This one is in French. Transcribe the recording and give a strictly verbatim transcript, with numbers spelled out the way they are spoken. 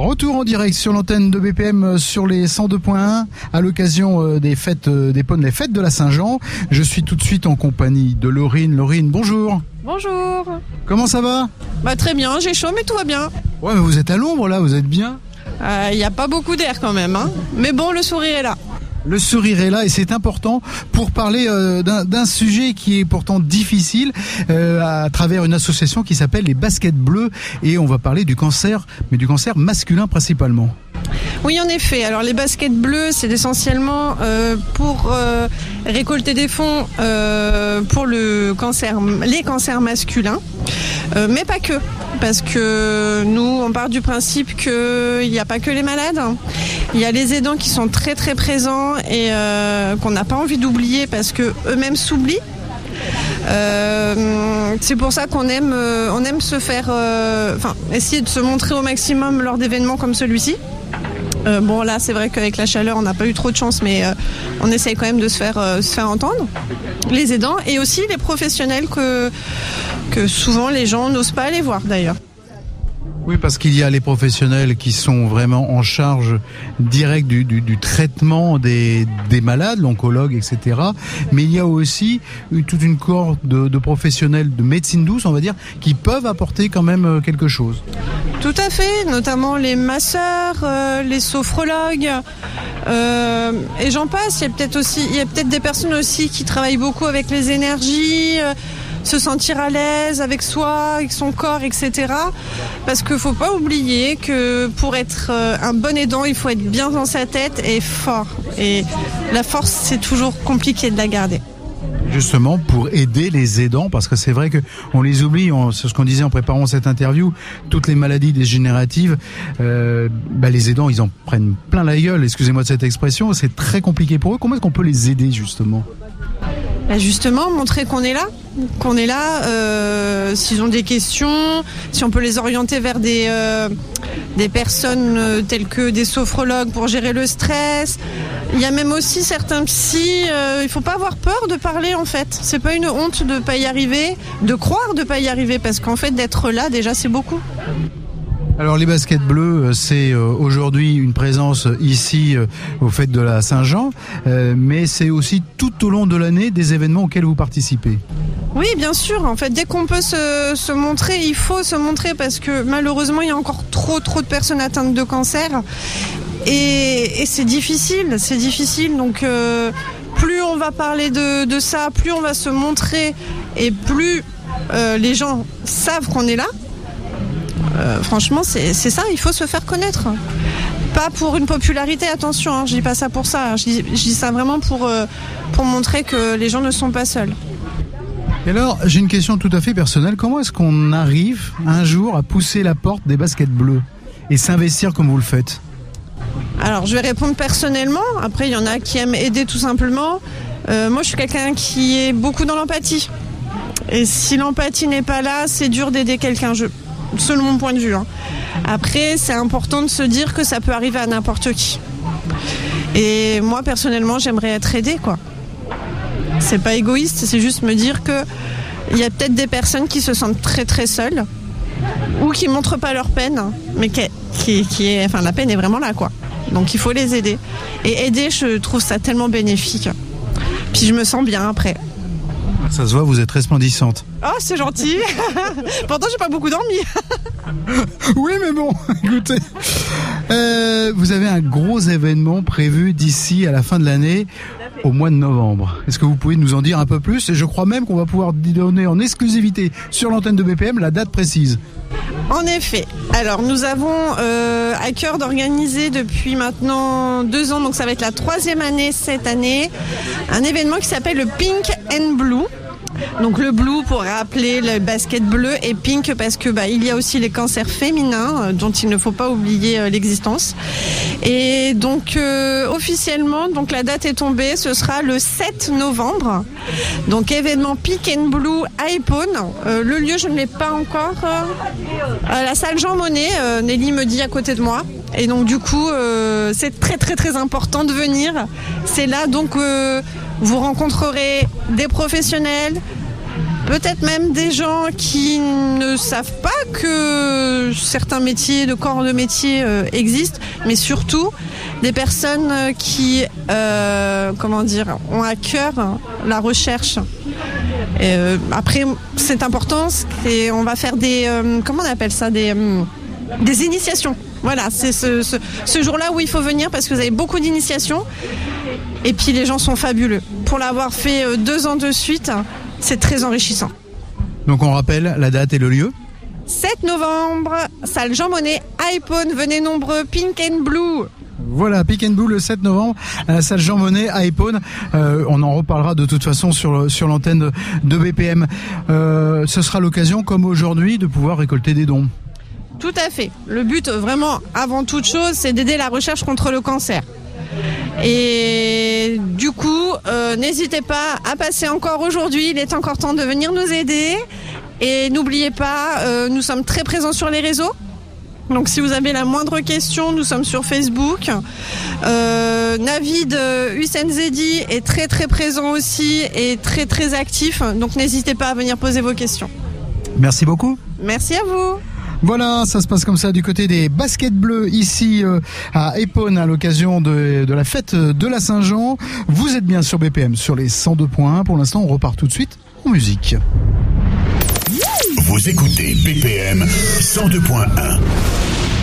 Retour en direct sur l'antenne de B P M sur les cent deux point un à l'occasion des fêtes des Ponts, les fêtes de la Saint-Jean. Je suis tout de suite en compagnie de Laurine. Laurine, bonjour. Bonjour. Comment ça va ? Bah très bien, j'ai chaud mais tout va bien. Ouais, mais vous êtes à l'ombre là, vous êtes bien. Il euh, n'y a pas beaucoup d'air quand même, hein. Mais bon, le sourire est là. Le sourire est là et c'est important pour parler euh, d'un, d'un sujet qui est pourtant difficile euh, à travers une association qui s'appelle les Baskets Bleues et on va parler du cancer, mais du cancer masculin principalement. Oui, en effet. Alors les baskets bleues, c'est essentiellement euh, pour euh, récolter des fonds euh, pour le cancer, les cancers masculins, euh, mais pas que. Parce que nous, on part du principe qu'il n'y a pas que les malades. Il y a les aidants qui sont très très présents et euh, qu'on n'a pas envie d'oublier parce que eux-mêmes s'oublient. Euh, c'est pour ça qu'on aime, euh, on aime se faire, euh, enfin, essayer de se montrer au maximum lors d'événements comme celui-ci. Euh, bon là c'est vrai qu'avec la chaleur on n'a pas eu trop de chance mais euh, on essaye quand même de se faire, euh, se faire entendre, les aidants et aussi les professionnels que, que souvent les gens n'osent pas aller voir d'ailleurs. Oui, parce qu'il y a les professionnels qui sont vraiment en charge directe du, du, du traitement des, des malades, l'oncologue, et cetera. Mais il y a aussi une, toute une cohorte de, de professionnels de médecine douce, on va dire, qui peuvent apporter quand même quelque chose. Tout à fait, notamment les masseurs, euh, les sophrologues, euh, et j'en passe. Il y a peut-être aussi, il y a peut-être des personnes aussi qui travaillent beaucoup avec les énergies. Euh, se sentir à l'aise avec soi, avec son corps, et cetera. Parce qu'il ne faut pas oublier que pour être un bon aidant, il faut être bien dans sa tête et fort. Et la force, c'est toujours compliqué de la garder. Justement pour aider les aidants, parce que c'est vrai qu'on les oublie, on, c'est ce qu'on disait en préparant cette interview, toutes les maladies dégénératives, euh, bah les aidants ils en prennent plein la gueule, excusez-moi de cette expression, c'est très compliqué pour eux. Comment est-ce qu'on peut les aider justement ? Bah justement, montrer qu'on est là, qu'on est là, euh, s'ils ont des questions, si on peut les orienter vers des, euh, des personnes euh, telles que des sophrologues pour gérer le stress. Il y a même aussi certains psys, euh, il faut pas avoir peur de parler en fait. C'est pas une honte de pas y arriver, de croire de pas y arriver, parce qu'en fait d'être là déjà c'est beaucoup. Alors les Baskets Bleues, c'est aujourd'hui une présence ici au fêtes de la Saint-Jean, mais c'est aussi tout au long de l'année des événements auxquels vous participez. Oui, bien sûr. En fait, dès qu'on peut se, se montrer, il faut se montrer parce que malheureusement, il y a encore trop trop de personnes atteintes de cancer et, et c'est difficile, c'est difficile. Donc euh, plus on va parler de, de ça, plus on va se montrer et plus euh, les gens savent qu'on est là. Euh, franchement, c'est, c'est ça, il faut se faire connaître. Pas pour une popularité, attention, hein, je dis pas ça pour ça. Hein, je, dis, je dis ça vraiment pour, euh, pour montrer que les gens ne sont pas seuls. Et alors, j'ai une question tout à fait personnelle. Comment est-ce qu'on arrive un jour à pousser la porte des Baskets Bleues et s'investir comme vous le faites ? Alors, je vais répondre personnellement. Après, il y en a qui aiment aider tout simplement. Euh, moi, je suis quelqu'un qui est beaucoup dans l'empathie. Et si l'empathie n'est pas là, c'est dur d'aider quelqu'un. Je... selon mon point de vue. Hein. Après, c'est important de se dire que ça peut arriver à n'importe qui. Et moi, personnellement, j'aimerais être aidée, quoi. C'est pas égoïste, c'est juste me dire que il y a peut-être des personnes qui se sentent très très seules ou qui montrent pas leur peine, mais qui, qui, qui est, enfin, la peine est vraiment là, quoi. Donc, il faut les aider. Et aider, je trouve ça tellement bénéfique. Puis, je me sens bien après. Ça se voit, vous êtes resplendissante. Oh, c'est gentil. Pourtant, j'ai pas beaucoup dormi. Oui, mais bon, écoutez. Euh, vous avez un gros événement prévu d'ici à la fin de l'année, au mois de novembre. Est-ce que vous pouvez nous en dire un peu plus ? Et je crois même qu'on va pouvoir donner en exclusivité sur l'antenne de B P M la date précise. En effet. Alors, nous avons euh, à cœur d'organiser depuis maintenant deux ans, donc ça va être la troisième année cette année, un événement qui s'appelle le Pink and Blue. Donc le blue pour rappeler le basket bleu et pink parce que bah il y a aussi les cancers féminins euh, dont il ne faut pas oublier euh, l'existence. Et donc euh, officiellement donc la date est tombée, ce sera le sept novembre. Donc événement Pink and Blue à Épône. Euh, le lieu je ne l'ai pas encore. Euh, à la salle Jean Monnet, euh, Nelly me dit à côté de moi. Et donc du coup euh, c'est très très très important de venir. C'est là donc euh, vous rencontrerez des professionnels, peut-être même des gens qui ne savent pas que certains métiers, de corps de métier euh, existent, mais surtout des personnes qui, euh, comment dire, ont à cœur la recherche. Et, euh, après, c'est important, c'est, on va faire des, euh, comment on appelle ça, des, euh, des initiations. Voilà, c'est ce, ce, ce jour-là où il faut venir parce que vous avez beaucoup d'initiations. Et puis les gens sont fabuleux. Pour l'avoir fait deux ans de suite, c'est très enrichissant. Donc on rappelle la date et le lieu ? sept novembre, salle Jean Monnet, à Épône. Venez nombreux, Pink and Blue. Voilà, Pink and Blue le sept novembre à la salle Jean Monnet à Épône. Euh, on en reparlera de toute façon sur, sur l'antenne de, de B P M. Euh, ce sera l'occasion, comme aujourd'hui, de pouvoir récolter des dons. Tout à fait. Le but, vraiment, avant toute chose, c'est d'aider la recherche contre le cancer. Et du coup, euh, n'hésitez pas à passer encore aujourd'hui. Il est encore temps de venir nous aider. Et n'oubliez pas, euh, nous sommes très présents sur les réseaux. Donc si vous avez la moindre question, nous sommes sur Facebook. Euh, Navid Hussein Zedi est très très présent aussi et très très actif. Donc n'hésitez pas à venir poser vos questions. Merci beaucoup. Merci à vous. Voilà, ça se passe comme ça du côté des baskets bleues ici euh, à Épône à l'occasion de, de la fête de la Saint-Jean. Vous êtes bien sur B P M sur les cent deux point un. Pour l'instant, on repart tout de suite en musique. Vous écoutez B P M cent deux point un.